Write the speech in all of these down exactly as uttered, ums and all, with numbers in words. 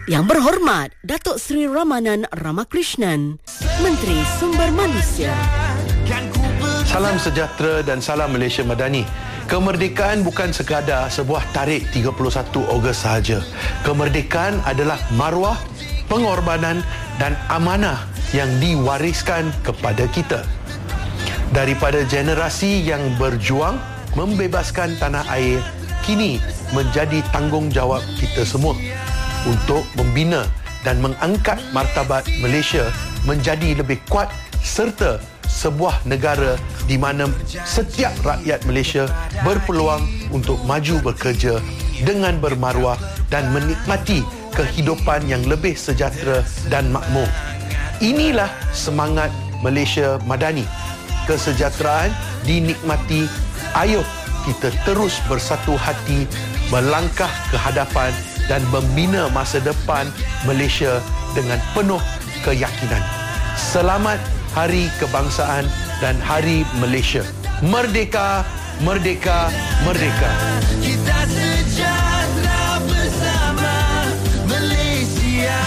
Yang berhormat Datuk Seri Ramanan Ramakrishnan, Menteri Sumber Manusia. Salam sejahtera dan salam Malaysia Madani. Kemerdekaan bukan sekadar sebuah tarikh tiga puluh satu Ogos sahaja. Kemerdekaan adalah maruah, pengorbanan dan amanah yang diwariskan kepada kita. Daripada generasi yang berjuang membebaskan tanah air, kini menjadi tanggungjawab kita semua untuk membina dan mengangkat martabat Malaysia menjadi lebih kuat serta sebuah negara di mana setiap rakyat Malaysia berpeluang untuk maju bekerja dengan bermaruah dan menikmati kehidupan yang lebih sejahtera dan makmur. Inilah semangat Malaysia Madani. Kesejahteraan dinikmati. Ayo kita terus bersatu hati melangkah ke hadapan dan membina masa depan Malaysia dengan penuh keyakinan. Selamat Hari Kebangsaan dan Hari Malaysia. Merdeka, merdeka, merdeka. Kita sejahtera bersama Malaysia.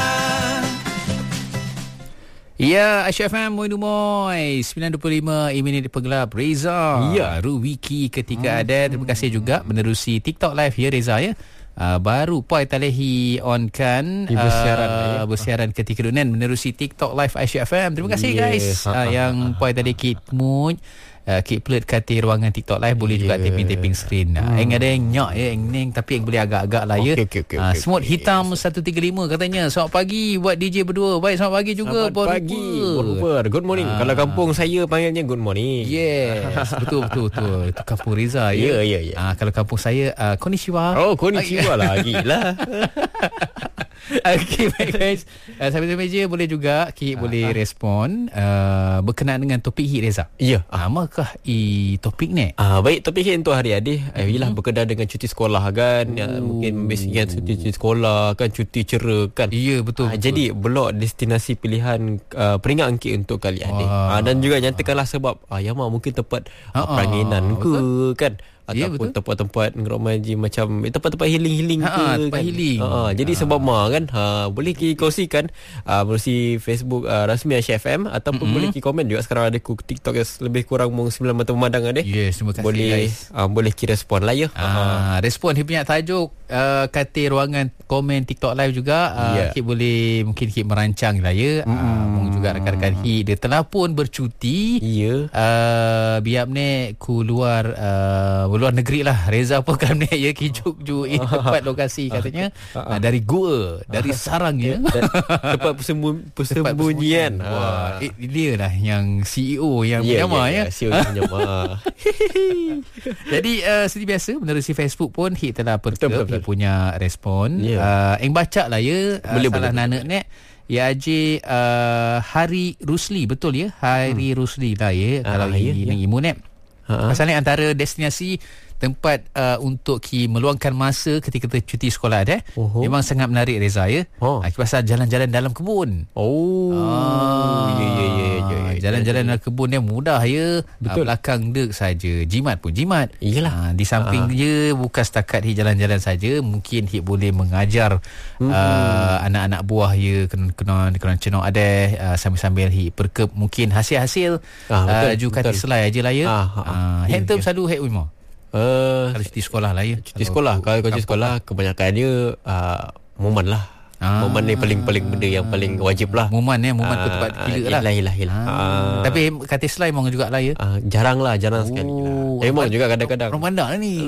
Ya, Aisyah F M, Moin Umoy sembilan dua puluh lima minit penggelap Reza. Ya, Ruwiki ketika hmm. ada. Terima kasih juga menerusi TikTok Live ya Reza ya. Uh, baru Poi Talehi on kan uh, bersiaran, uh, bersiaran ketika dunia menerusi TikTok Live Aisyah F M. Terima kasih yes. guys uh, yang Poi tadi Kit Mood uh, Kit Plate kata ruangan TikTok Live boleh yeah. juga tapping-tapping screen. Hmm. Eng ada yang nyok ya, eng neng tapi yang boleh agak-agak lah ya. Okay, okay, okay, uh, Smooth okay. Hitam seratus tiga puluh lima katanya. Selamat pagi buat D J berdua. Baik, selamat pagi juga. Selamat pagi. Bonjour. Good morning. Uh. Kalau kampung saya panggilnya good morning. Yes, betul betul betul. Itu kampung Reza ya. Ya ya ya. Uh, kalau kampung saya uh, konnichiwa. Oh, konnichiwa lagi lah. Okay, baik guys. Uh, sambil meja boleh juga Kik uh, boleh uh. respon uh, berkenaan dengan topik hit Reza. Ya. Uh, makah i topik ni? Ah, baik, topik hit untuk hari ini uh, ialah hmm. berkenaan dengan cuti sekolah kan. Ya, mungkin basicnya cuti, cuti sekolah kan, cuti cera kan. Ya, betul, uh, betul. Jadi blok destinasi pilihan uh, peringkat angkit untuk kali ini. Uh, dan juga nyatakanlah sebab uh, yang mungkin tempat uh, peranginan ke betul. Kan. Ataupun ya, tempat-tempat ngeromaji macam eh, tempat-tempat healing-healing ha, ke tempat kan? healing. Ha, jadi ha. sebab ma kan ha, boleh kongsikan uh, melalui Facebook uh, rasmi Aisyah F M ataupun mm-hmm. boleh ki komen juga. Sekarang ada ku TikTok yang lebih kurang mung sembilan mata pemandangan deh. Yes, terima kasih boleh, guys. Uh, boleh ki respon lah ya. Ha, ha. Respon dia punya tajuk uh, kata ruangan komen TikTok live juga. Uh, yeah. Kit boleh mungkin Kit merancang lah ya. Mm. Uh, mung juga rakan-rakan Kit dia telah pun bercuti. Ya. Yeah. Uh, biar ni ku luar uh, luar negeri lah. Reza pun kan ni ya kijuk-juk in tempat lokasi katanya uh, dari gua, dari sarangnya tempat persembunyian. persembunyian. Wah, uh. dia lah yang C E O yang yeah, menyamar yeah, ya. C E O yang menyamar. Jadi uh, seperti biasa menerusi Facebook pun Hit telah perkep Hit punya respon. Yeah. Uh, eng baca lah ya. Uh, boleh, salah nanak ni. Ya Haji uh, Hari Rusli, betul ya? Hari hmm. Rusli lah ya. Uh, kalau ya, ini ya. Imun ni. Uh-huh. Pasal ni antara destinasi tempat uh, untuk ki meluangkan masa ketika kita cuti sekolah ada. Uh-huh. Memang sangat menarik Reza ya. Oh. Uh, pasal jalan-jalan dalam kebun. Oh. Ah, ya ya ya ya. Jalan-jalan dalam kebun dia mudah ya. Betul. Uh, belakang dek saja. Jimat pun jimat. Iyalah. Uh, di samping uh. je bukan setakat Hit jalan-jalan saja, mungkin Hit boleh mengajar hmm. uh, anak-anak buah ya kena kena cenok ada uh, sambil-sambil Hit perkep mungkin hasil-hasil ah, uh, juga selai aja lah ya. Ah, ah, ah. Head term selalu head umur. Uh, kalau cuti sekolah lah ya. Cuti sekolah. Kalau cuti sekolah kebanyakan dia uh, momen lah. Ah. Momen ni paling-paling benda yang paling wajib lah. Momen ya, momen ah, betul gila lah. Yelah, yelah, ah. ah. Tapi kata Selai memang juga lah ya. Ah, jarang lah, jarang oh, sekali lah. Memang juga kadang-kadang. Orang bandar lah ni.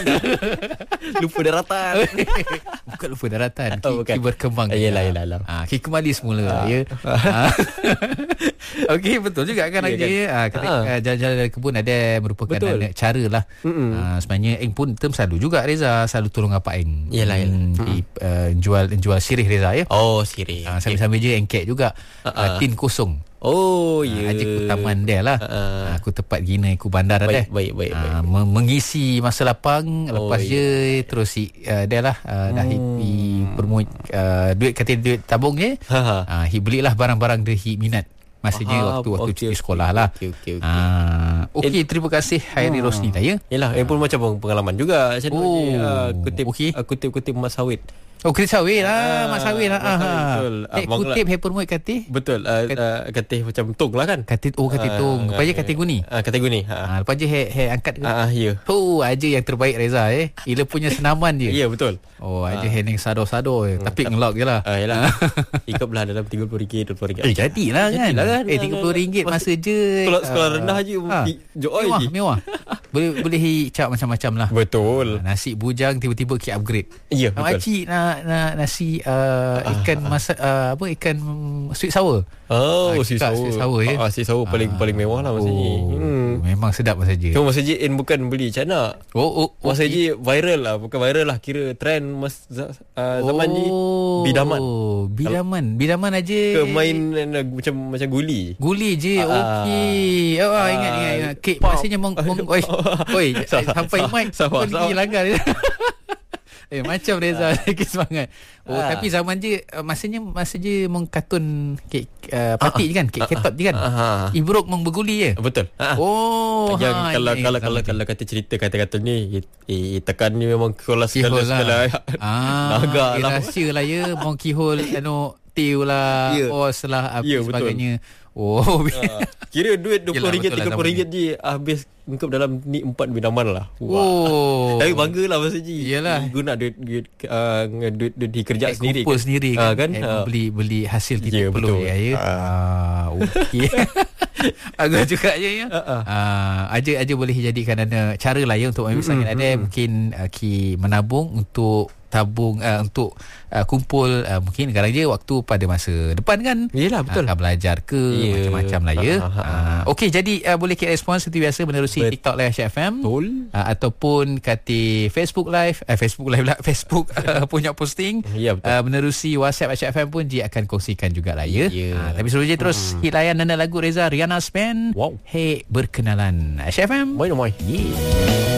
Lupa daratan. Bukan lupa daratan. Ki, oh, ki berkembang. Yelah, yelah, yelah. Ah, ki kembali semula ah. ya. Ah. Okey, betul juga kan lagi ya. Ah, kata ah. jalan-jalan dari kebun ada merupakan cara lah. Ah, sebenarnya Eng pun term selalu juga Reza selalu tolong apa Eng. Yelah, yelah. Di, uh, jual jual sirih Reza ya. Oh, sirih. Ah, sambil-sambil je engket juga. Uh-uh. Uh, tin kosong. Oh, ya. Yeah. Aja aku taman dia lah. Uh-uh. Aku tepat gina aku bandar baik, dah. Baik, baik, baik. Uh, baik. Mengisi masa lapang oh, lepas yeah. je terus si uh, dia lah uh, dah hmm. hi permu uh, duit kata duit tabung je. Ah, uh, hi belilah barang-barang dia hi minat. Masanya ah, waktu waktu okay, cuti sekolah okay, lah. Okey okey okey. Ah, okey, terima kasih Hairi Rosni dah ya. Yalah, eh pun macam pengalaman juga. Saya oh, uh, kutip okay. uh, kutip-kutip Mas Hawid. Oh, Chris Sawil lah, Mak Sawil lah. Mak Sawil, betul. Eh, kutip Happy Mood katih. Betul. Uh, uh, katih macam tung lah kan. Katih, oh katih tung. Lepas je katih guni. Ah, katih guni. Ha. Lepas je hair, hair angkat ke? Ah, ya. Oh, aja yang terbaik Reza eh. Ila punya senaman je. Ya, betul. Oh, aja hair ning sado-sado je. Tapi ngelok je lah. Ah, yalah. Ikut belah dalam tiga puluh ringgit, dua puluh ringgit. Eh, jadilah kan. Jadilah kan. Eh, tiga puluh ringgit masa je. Sekolah, sekolah rendah je. Ha. Joy Mewah, je. mewah. Boleh boleh cap macam-macam lah. Betul. Nasi bujang tiba-tiba ke upgrade. Ya, betul. Makcik nak, nak nasi uh, ikan masa uh, apa ikan sweet sour. Oh, Ah, sweet suka sour. sweet sour, ya? Ah, sweet sour paling Ah. paling mewah lah masa ni. Oh, Hmm. memang sedap masa je. Cuma masa je in bukan beli macam nak. Oh, oh, oh, Masa je viral lah. Bukan viral lah. Kira trend mas, uh, zaman je. oh, Bidaman. Bidaman. Bidaman aja. Ke main uh, macam macam guli. Guli je. Ah. Okey. Oh, ah, ingat ingat ingat. Kek Pop. maksudnya mong mong oi. Oi, Sabar, sampai sabar, mic sabar, pergi sabar. langgar. Eh macam Reza lagi semangat. Oh Ah. tapi zaman je uh, masanya masa je mong kartun kek uh, patik je kan, kek ketot je kan. Ah. Ibrok mong berguli je. Betul. Ha. Oh, Yang ha, kalau ingat, kalau ingat kalau zaman kalau tu. kata cerita kata-kata ni eh, tekan ni memang kelas Kihol sekala sekala. lah. Ah, Naga eh, lah. rahsia lah ya. Mong kihol anu tiu lah, Ya. os lah, apa Ya, betul. sebagainya. Oh, Ah, kira duit dua puluh ringgit, Yelah, betul lah tiga puluh ringgit je habis ungkap dalam ni empat bidaman lah. Oh. Tapi bangga lah masa je. Yelah. Guna duit duit uh, duit, duit dikerja Eh, sendiri. kumpul sendiri kan, Ah, kan? Eh, Ah. beli beli hasil Ya, kita perlu betul. ya, ya. Ah, okey. Agak juga je ya. Ah, ah. Ah, aja aja boleh jadikan ada cara lah ya untuk ambil sangat ada mungkin uh, ki menabung untuk tabung uh, untuk uh, kumpul uh, mungkin sekarang je waktu pada masa depan kan. Yelah, betul. Akan belajar ke Ya. macam-macam lah ya. Ah, ah, ah. Ah, okey jadi uh, boleh klik respon seperti biasa menerusi Bet- TikTok Live F M. Betul. Uh, ataupun kati Facebook Live eh, Facebook Live lah Facebook uh, punya posting. Ya, betul. Uh, menerusi WhatsApp H F M pun dia akan kongsikan jugalah ya. Ya. Uh, tapi sebelum je terus hmm. hit layan nanda lagu Reza Rihanna Span. Wow. Hey berkenalan H F M. Moin moin. Yeah.